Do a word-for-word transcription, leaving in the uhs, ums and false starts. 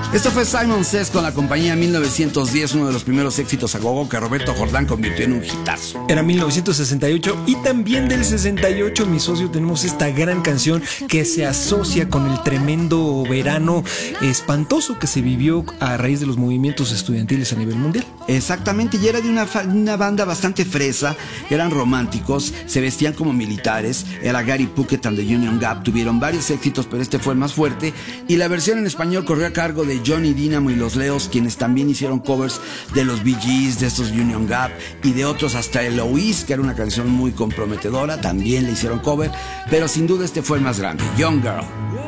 Esto fue Simon Says con la compañía mil novecientos diez, uno de los primeros éxitos a gogo que Roberto Jordán convirtió en un hitazo. Era mil novecientos sesenta y ocho y también del sesenta y ocho, mi socio, tenemos esta gran canción que se asocia con el tremendo verano espantoso que se vivió a raíz de los movimientos estudiantiles a nivel mundial. Exactamente, y era de una, una banda bastante fresa, eran románticos, se vestían como militares, era Gary Puckett and the Union Gap, tuvieron varios éxitos, pero este fue el más fuerte, y la versión en español corrió a cargo de Johnny Dynamo y los Leos, quienes también hicieron covers de los Bee Gees, de estos Union Gap y de otros, hasta Eloise, que era una canción muy comprometedora, también le hicieron cover, pero sin duda este fue el más grande, Young Girl.